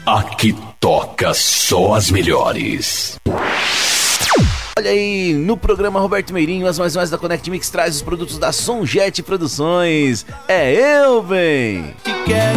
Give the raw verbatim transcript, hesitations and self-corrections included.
Aqui toca só as melhores. Olha aí, no programa Roberto Meirinho, as mais mais da Connect Mix traz os produtos da Sonjet Produções. É eu, bem! Que quero